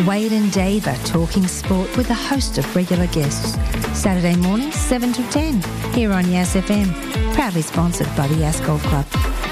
Wade and Dave are talking sport with a host of regular guests. Saturday mornings 7 to 10 here on Yass FM. Proudly sponsored by the Yass Golf Club.